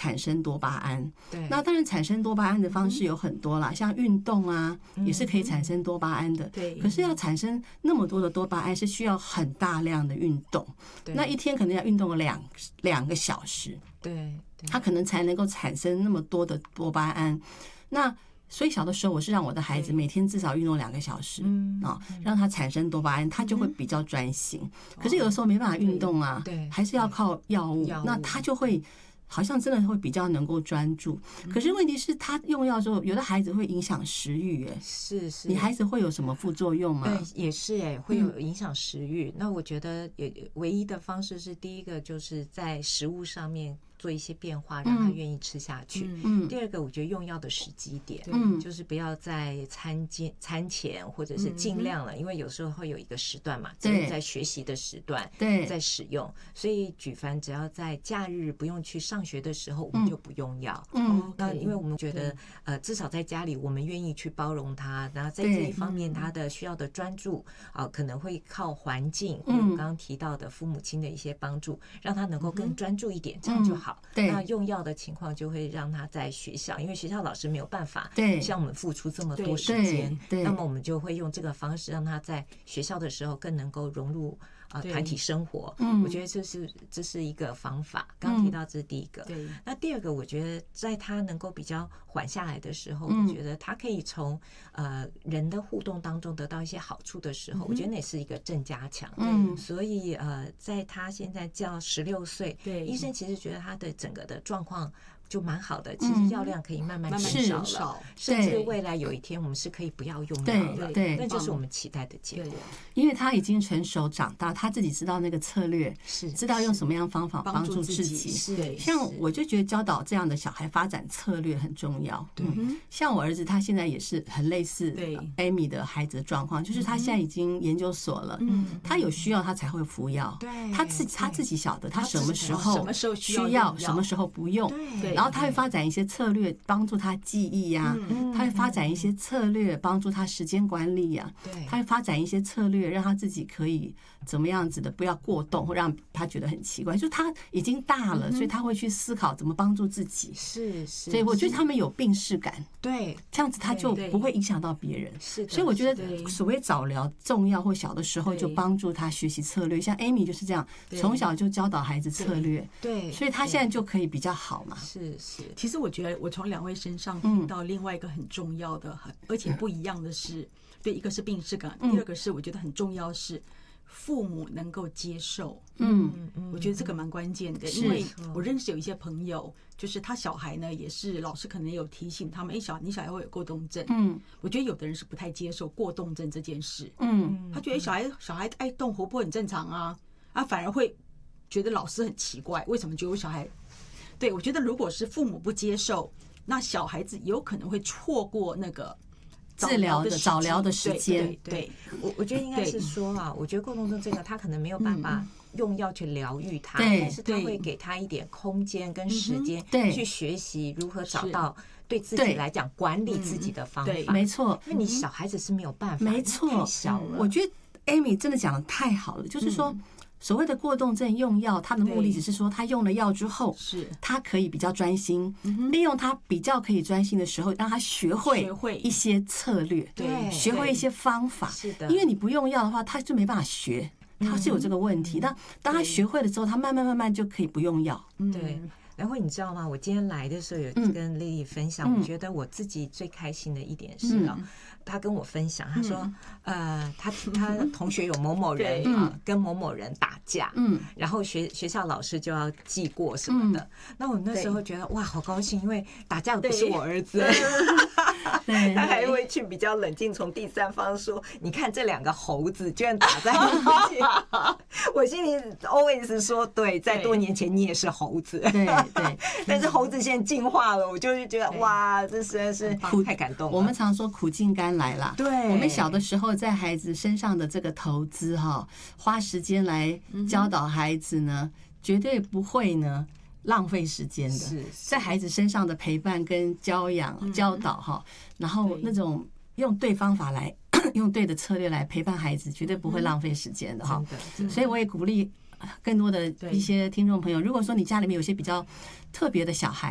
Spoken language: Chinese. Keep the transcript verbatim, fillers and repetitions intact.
产生多巴胺。 对， 那当然产生多巴胺的方式有很多啦，嗯、像运动啊，也是可以产生多巴胺的。 对， 可是要产生那么多的多巴胺，是需要很大量的运动。那一天可能要运动两两个小时， 对， 它可能才能够产生那么多的多巴胺。那所以小的时候，我是让我的孩子每天至少运动两个小时，啊，让他产生多巴胺，他就会比较专心。可是有的时候没办法运动啊，还是要靠药物，那他就会好像真的会比较能够专注。可是问题是，他用药之后，有的孩子会影响食欲，哎， 是是， 你孩子会有什么副作用吗？ 对，也是哎，会有影响食欲。那我觉得也唯一的方式是，第一个就是在食物上面做一些变化，让他愿意吃下去。嗯，第二个，我觉得用药的时机点，嗯，就是不要在餐间、餐前或者是尽量了，因为有时候会有一个时段嘛，就是在学习的时段， 对， 在使用。所以举凡只要在假日不用去上学的时候，我们就不用药。嗯，那因为我们觉得，呃，至少在家里，我们愿意去包容他，然后在这一方面，他的需要的专注啊，可能会靠环境，我们刚刚提到的父母亲的一些帮助，让他能够更专注一点，这样就好。那用药的情况就会让他在学校，因为学校老师没有办法向我们付出这么多时间，那么我们就会用这个方式让他在学校的时候更能够融入啊团体生活。我觉得这是这是一个方法。刚提到这是第一个，那第二个，我觉得在他能够比较缓下来的时候，我觉得他可以从呃人的互动当中得到一些好处的时候，我觉得那是一个正加强。嗯，所以呃，在他现在叫十六岁，医生其实觉得他的整个的状况就蛮好的，其实药量可以慢慢减少了，甚至未来有一天我们是可以不要用药了，对，那就是我们期待的结果。 因为他已经成熟长大，他自己知道那个策略，是知道用什么样方法帮助自己。是，像我就觉得教导这样的小孩发展策略很重要。对，像我儿子他现在也是很类似 Amy 的孩子的状况，就是他现在已经研究所了，嗯，他有需要他才会服药，对，他自己他自己晓得他什么时候需要，什么时候不用，对。然后他会发展一些策略帮助他记忆呀、啊，他会发展一些策略帮助他时间管理呀、啊，他会发展一些策略让他自己可以怎么样子的不要过动，会让他觉得很奇怪。就他已经大了，所以他会去思考怎么帮助自己。 是是， 所以我觉得他们有病识感， 对， 这样子他就不会影响到别人。是，所以我觉得所谓早疗重要，或小的时候就帮助他学习策略。像 Amy 就是这样，从小就教导孩子策略，对，所以他现在就可以比较好嘛。 是。是， 其实我觉得我从两位身上听到另外一个很重要的，嗯、而且不一样的是，对，一个是病识感，第二个是我觉得很重要是父母能够接受。嗯，我觉得这个蛮关键的，因为我认识有一些朋友，就是他小孩呢也是老师可能有提醒他们，哎，小你小孩会有过动症。嗯，我觉得有的人是不太接受过动症这件事。嗯，他觉得小孩小孩爱动活泼很正常啊，啊，反而会觉得老师很奇怪，为什么觉得我小孩？对，我觉得如果是父母不接受，那小孩子有可能会错过那个治疗的早疗的时间。 对，对，我我觉得应该是说啊，我觉得过动症这个他可能没有办法用药去疗愈他，但是他会给他一点空间跟时间去学习如何找到对自己来讲管理自己的方法。 没错， 因为你小孩子是没有办法， 没错， 太小了。 我觉得 Amy 真的讲的太好了，就是说。所谓的过动症用药，它的目的只是说，他用了药之后，是他可以比较专心，利用他比较可以专心的时候，让他学会一些策略，对，学会一些方法。是的，因为你不用药的话，他就没办法学，他是有这个问题。但当他学会了之后，他慢慢慢慢就可以不用药。 对。然后你知道吗？我今天来的时候有跟丽丽分享，我觉得我自己最开心的一点是啊，她跟我分享，她说，呃，她她同学有某某人啊跟某某人打架，嗯，然后学学校老师就要记过什么的。那我那时候觉得哇，好高兴，因为打架的不是我儿子，他还会去比较冷静，从第三方说，你看这两个猴子居然打在一起，我心里 always 说，对，在多年前你也是猴子。对。对，但是猴子现在进化了，我就是觉得哇，这实在是太感动了。 我们常说苦尽甘来啦。对，我们小的时候在孩子身上的这个投资哈，花时间来教导孩子呢，绝对不会呢浪费时间的。是，在孩子身上的陪伴跟教养、教导哈，然后那种用对方法来，用对的策略来陪伴孩子，绝对不会浪费时间的哈。所以我也鼓励。更多的一些听众朋友，如果说你家里面有些比较特别的小孩